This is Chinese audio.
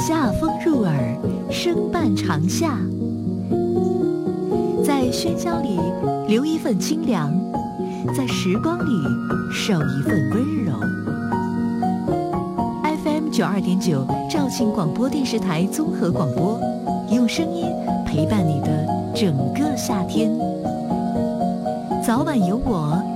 夏风入耳，声伴长夏。在喧嚣里留一份清凉，在时光里守一份温柔。FM 92.9肇庆广播电视台综合广播，用声音陪伴你的整个夏天。早晚有我